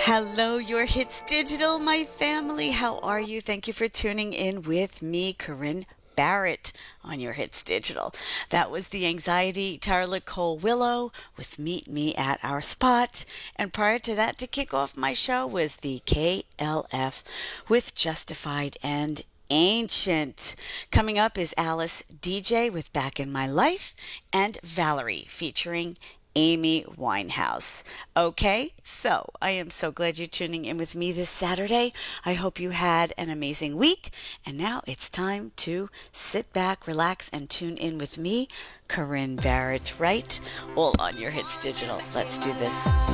Hello, your Hits Digital, my family. How are you? Thank you for tuning in with me, Corinne Barrett, on your Hits Digital. That was the Anxiety, Tarla Cole Willow with Meet Me at Our Spot. And prior to that, to kick off my show, was the KLF with Justified and Ancient. Coming up is Alice DJ with Back in My Life and Valerie featuring Amy Winehouse. Okay, so I am so glad you're tuning in with me this Saturday. I hope you had an amazing week. And now it's time to sit back, relax, and tune in with me, Corinne Barrett, right? All on your Hits Digital. Let's do this.